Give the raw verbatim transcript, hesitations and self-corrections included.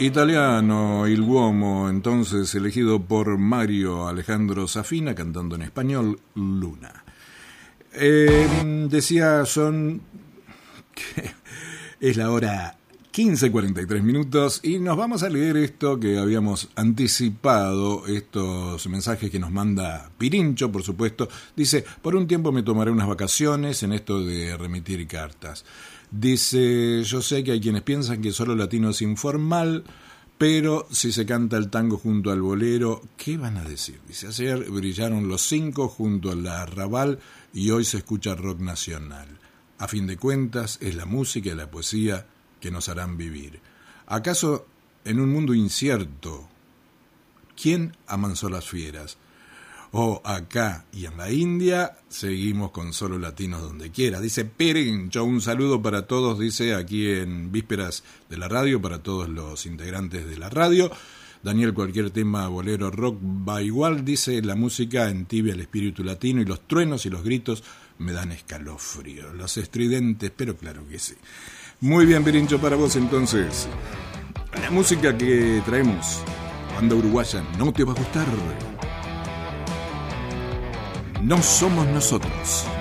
Italiano, Il Uomo, entonces elegido por Mario Alejandro Safina, cantando en español, Luna. Eh, decía, son... que es la hora quince cuarenta y tres minutos y nos vamos a leer esto que habíamos anticipado, estos mensajes que nos manda Pirincho, por supuesto. Dice, por un tiempo me tomaré unas vacaciones en esto de remitir cartas. Dice, yo sé que hay quienes piensan que solo latino es informal, pero si se canta el tango junto al bolero, ¿qué van a decir? Dice, ayer brillaron los cinco junto al arrabal y hoy se escucha rock nacional. A fin de cuentas, es la música y la poesía que nos harán vivir. ¿Acaso en un mundo incierto, quién amansó las fieras? O acá y en la India seguimos con solo latinos donde quiera. Dice Pirincho, un saludo para todos, dice aquí en Vísperas de la Radio, para todos los integrantes de la radio. Daniel, cualquier tema bolero rock va igual, dice, la música entibia el espíritu latino y los truenos y los gritos me dan escalofrío. Los estridentes, pero claro que sí. Muy bien, Pirincho, para vos entonces. La música que traemos, banda uruguaya, no te va a gustar. No somos nosotros.